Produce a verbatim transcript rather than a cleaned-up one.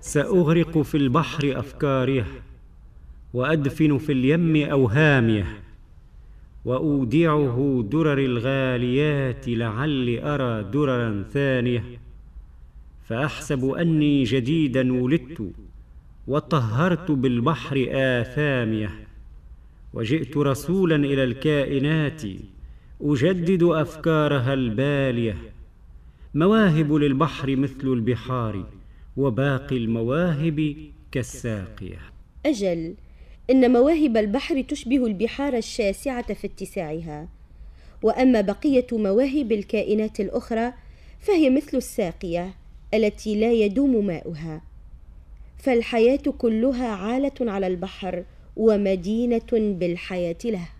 سأغرق في البحر أفكاريه، وأدفن في اليم أوهاميه، وأودعه درر الغاليات لعلي أرى دررا ثانية، فأحسب أني جديدا ولدت وطهرت بالبحر آثاميه، وجئت رسولا إلى الكائنات أجدد أفكارها البالية. مواهب للبحر مثل البحار، وباقي المواهب كالساقية. أجل، إن مواهب البحر تشبه البحار الشاسعة في اتساعها، وأما بقية مواهب الكائنات الأخرى فهي مثل الساقية التي لا يدوم ماؤها، فالحياة كلها عالة على البحر ومدينة بالحياة له.